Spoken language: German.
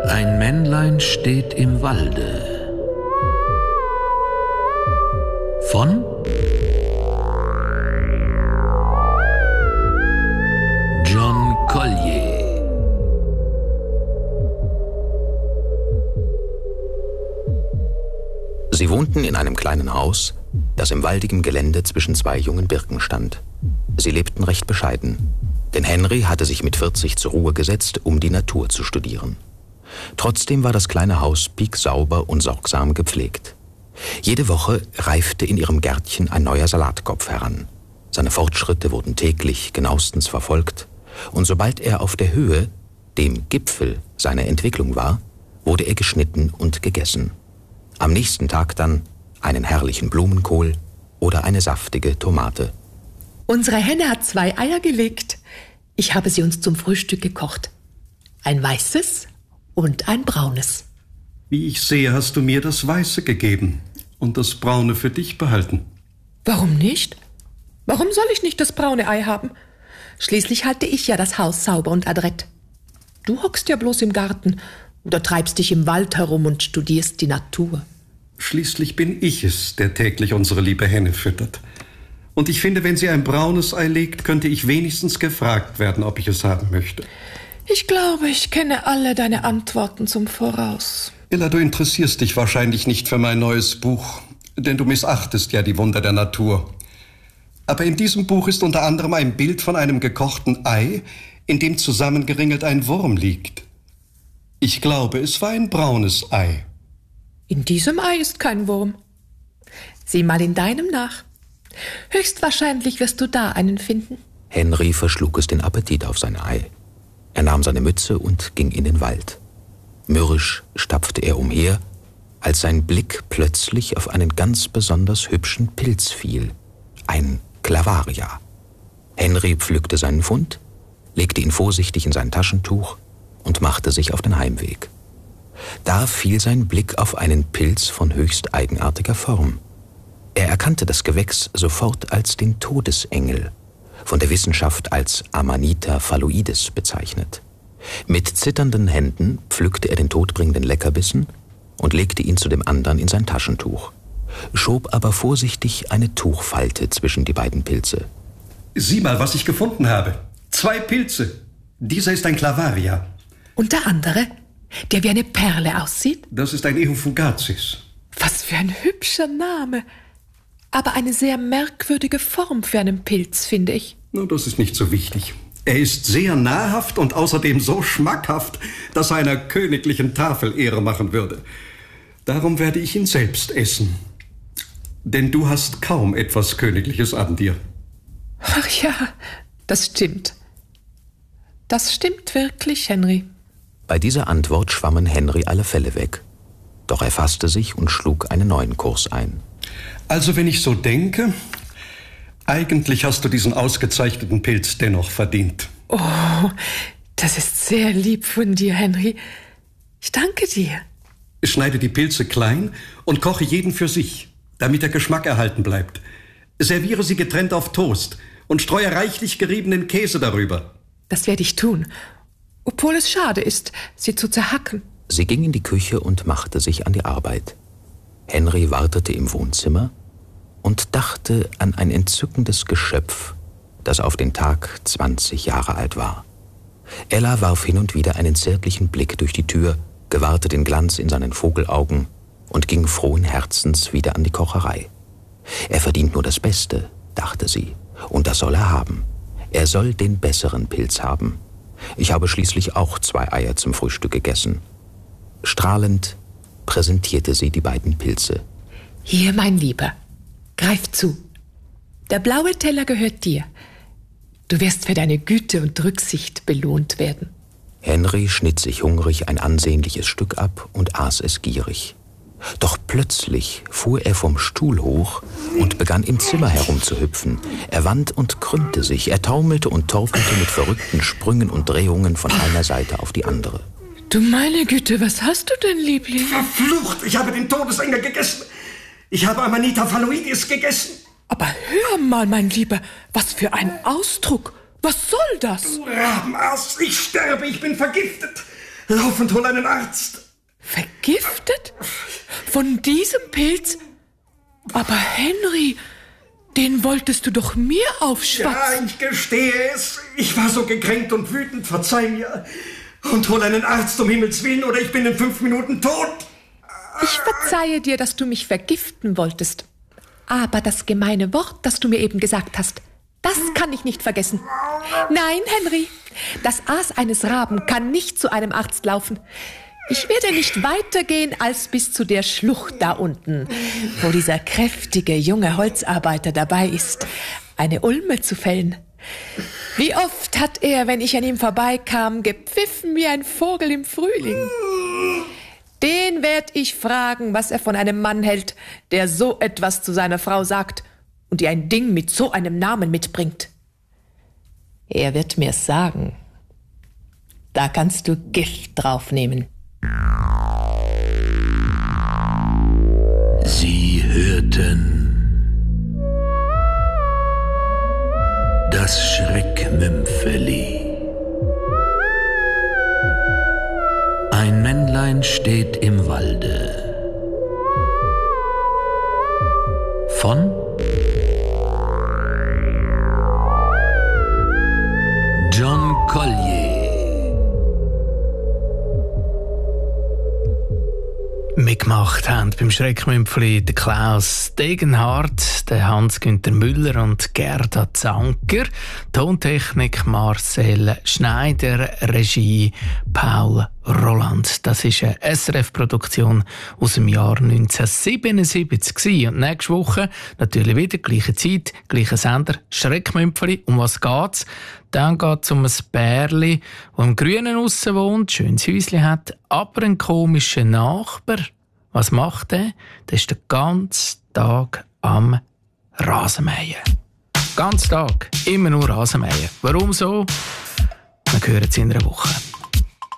Ein Männlein steht im Walde. Von John Collier. Sie wohnten in einem kleinen Haus, das im waldigen Gelände zwischen zwei jungen Birken stand. Sie lebten recht bescheiden, denn Henry hatte sich mit 40 zur Ruhe gesetzt, um die Natur zu studieren. Trotzdem war das kleine Haus pieksauber und sorgsam gepflegt. Jede Woche reifte in ihrem Gärtchen ein neuer Salatkopf heran. Seine Fortschritte wurden täglich genauestens verfolgt, und sobald er auf der Höhe, dem Gipfel seiner Entwicklung war, wurde er geschnitten und gegessen. Am nächsten Tag dann einen herrlichen Blumenkohl oder eine saftige Tomate. Unsere Henne hat 2 Eier gelegt. Ich habe sie uns zum Frühstück gekocht. Ein weißes und ein braunes. Wie ich sehe, hast du mir das Weiße gegeben und das Braune für dich behalten. Warum nicht? Warum soll ich nicht das braune Ei haben? Schließlich halte ich ja das Haus sauber und adrett. Du hockst ja bloß im Garten oder treibst dich im Wald herum und studierst die Natur. Schließlich bin ich es, der täglich unsere liebe Henne füttert. Und ich finde, wenn sie ein braunes Ei legt, könnte ich wenigstens gefragt werden, ob ich es haben möchte. Ich glaube, ich kenne alle deine Antworten zum Voraus. Ella, du interessierst dich wahrscheinlich nicht für mein neues Buch, denn du missachtest ja die Wunder der Natur. Aber in diesem Buch ist unter anderem ein Bild von einem gekochten Ei, in dem zusammengeringelt ein Wurm liegt. Ich glaube, es war ein braunes Ei. In diesem Ei ist kein Wurm. Sieh mal in deinem nach. Höchstwahrscheinlich wirst du da einen finden. Henry verschlug es den Appetit auf sein Ei. Er nahm seine Mütze und ging in den Wald. Mürrisch stapfte er umher, als sein Blick plötzlich auf einen ganz besonders hübschen Pilz fiel. Ein Clavaria. Henry pflückte seinen Fund, legte ihn vorsichtig in sein Taschentuch und machte sich auf den Heimweg. Da fiel sein Blick auf einen Pilz von höchst eigenartiger Form. Er erkannte das Gewächs sofort als den Todesengel, von der Wissenschaft als Amanita phalloides bezeichnet. Mit zitternden Händen pflückte er den todbringenden Leckerbissen und legte ihn zu dem anderen in sein Taschentuch, schob aber vorsichtig eine Tuchfalte zwischen die beiden Pilze. Sieh mal, was ich gefunden habe. 2 Pilze. Dieser ist ein Clavaria. Und der andere, der wie eine Perle aussieht? Das ist ein Euphugaces. Was für ein hübscher Name. Aber eine sehr merkwürdige Form für einen Pilz, finde ich. Na, das ist nicht so wichtig. Er ist sehr nahrhaft und außerdem so schmackhaft, dass er einer königlichen Tafel Ehre machen würde. Darum werde ich ihn selbst essen. Denn du hast kaum etwas Königliches an dir. Ach ja, das stimmt. Das stimmt wirklich, Henry. Bei dieser Antwort schwammen Henry alle Fälle weg. Doch er fasste sich und schlug einen neuen Kurs ein. Also, wenn ich so denke, eigentlich hast du diesen ausgezeichneten Pilz dennoch verdient. Oh, das ist sehr lieb von dir, Henry. Ich danke dir. Schneide die Pilze klein und koche jeden für sich, damit der Geschmack erhalten bleibt. Serviere sie getrennt auf Toast und streue reichlich geriebenen Käse darüber. Das werde ich tun, obwohl es schade ist, sie zu zerhacken. Sie ging in die Küche und machte sich an die Arbeit. Henry wartete im Wohnzimmer und dachte an ein entzückendes Geschöpf, das auf den Tag 20 Jahre alt war. Ella warf hin und wieder einen zärtlichen Blick durch die Tür, gewahrte den Glanz in seinen Vogelaugen und ging frohen Herzens wieder an die Kocherei. Er verdient nur das Beste, dachte sie, und das soll er haben. Er soll den besseren Pilz haben. Ich habe schließlich auch 2 Eier zum Frühstück gegessen. Strahlend präsentierte sie die beiden Pilze. Hier, mein Lieber, greif zu. Der blaue Teller gehört dir. Du wirst für deine Güte und Rücksicht belohnt werden. Henry schnitt sich hungrig ein ansehnliches Stück ab und aß es gierig. Doch plötzlich fuhr er vom Stuhl hoch und begann im Zimmer herumzuhüpfen. Er wand und krümmte sich, er taumelte und torkelte mit verrückten Sprüngen und Drehungen von einer Seite auf die andere. Du meine Güte, was hast du denn, Liebling? Verflucht, ich habe den Todesengel gegessen. Ich habe Amanita phalloides gegessen. Aber hör mal, mein Lieber, was für ein Ausdruck. Was soll das? Du Rabenass, ich sterbe, ich bin vergiftet. Lauf und hol einen Arzt. Vergiftet? Von diesem Pilz? Aber Henry, den wolltest du doch mir aufschwatzen. Ja, ich gestehe es. Ich war so gekränkt und wütend, verzeih mir. Und hol einen Arzt, um Himmels Willen, oder ich bin in 5 Minuten tot. Ich verzeihe dir, dass du mich vergiften wolltest. Aber das gemeine Wort, das du mir eben gesagt hast, das kann ich nicht vergessen. Nein, Henry, das Aas eines Raben kann nicht zu einem Arzt laufen. Ich werde nicht weitergehen als bis zu der Schlucht da unten, wo dieser kräftige junge Holzarbeiter dabei ist, eine Ulme zu fällen. Wie oft hat er, wenn ich an ihm vorbeikam, gepfiffen wie ein Vogel im Frühling. Den werd ich fragen, was er von einem Mann hält, der so etwas zu seiner Frau sagt und ihr ein Ding mit so einem Namen mitbringt. Er wird mir's sagen. Da kannst du Gift draufnehmen. Sie hörten das Schreckmümpfeli. Ein Männlein steht im Walde. Von John Collier. Mitgemacht haben beim Schreckmümpfeli der Klaus Degenhardt, der Hans-Günther Müller und Gerda Zanker. Tontechnik Marcel Schneider, Regie Paul Roland. Das ist eine SRF-Produktion aus dem Jahr 1977. Und nächste Woche natürlich wieder gleiche Zeit, gleicher Sender, Schreckmümpfeli. Um was geht's? Dann geht es um ein Bärli, das im Grünen aussen wohnt, schönes Häuschen hat, aber einen komischen Nachbar. Was macht er? Der ist den ganzen Tag am Rasenmähen. Ganz Tag, immer nur Rasenmähen. Warum so? Wir hören es in einer Woche.